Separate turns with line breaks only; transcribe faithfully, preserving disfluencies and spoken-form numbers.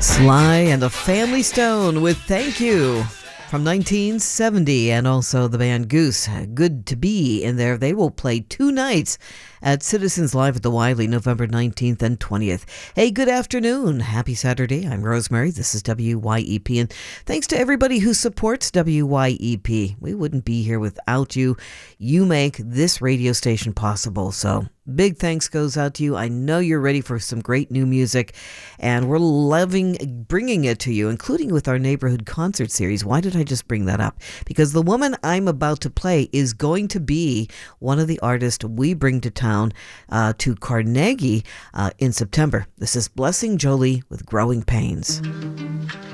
Sly and the Family Stone with Thank You from nineteen seventy, and also the band Goose. Good to be in there. They will play two nights at Citizens Live at the Wiley, November nineteenth and twentieth. Hey, good afternoon. Happy Saturday. I'm Rosemary. This is W Y E P, and thanks to everybody who supports W Y E P. We wouldn't be here without you. You make this radio station possible, so big thanks goes out to you. I know you're ready for some great new music, and we're loving bringing it to you, including with our neighborhood concert series. Why did I just bring that up? Because the woman I'm about to play is going to be one of the artists we bring to town uh, to Carnegie uh, in September. This is Blessing Jolie with Growing Pains.